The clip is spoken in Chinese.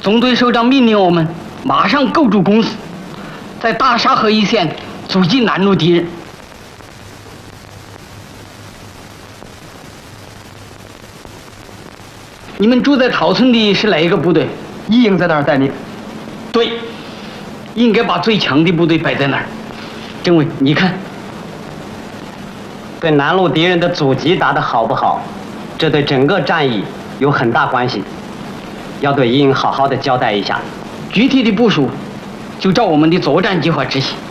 总队首长命令我们马上构筑工事，在大沙河一线阻击南路敌人。你们住在桃村的是哪一个部队？ 一营在那儿待命。 对，应该把最强的部队摆在那儿。政委，你看， 对南路敌人的阻击打得好不好，这对整个战役有很大关系，要对一营好好的交代一下。 具体的部署就照我们的作战计划执行。